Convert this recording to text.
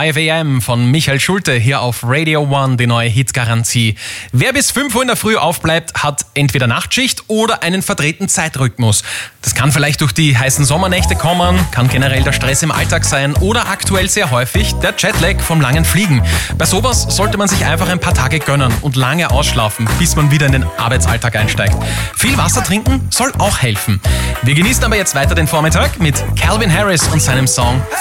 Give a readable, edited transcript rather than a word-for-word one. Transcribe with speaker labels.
Speaker 1: 5 AM von Michael Schulte hier auf Radio One, die neue Hitgarantie. Wer bis 5 Uhr in der Früh aufbleibt, hat entweder Nachtschicht oder einen verdrehten Zeitrhythmus. Das kann vielleicht durch die heißen Sommernächte kommen, kann generell der Stress im Alltag sein oder aktuell sehr häufig der Jetlag vom langen Fliegen. Bei sowas sollte man sich einfach ein paar Tage gönnen und lange ausschlafen, bis man wieder in den Arbeitsalltag einsteigt. Viel Wasser trinken soll auch helfen. Wir genießen aber jetzt weiter den Vormittag mit Calvin Harris und seinem Song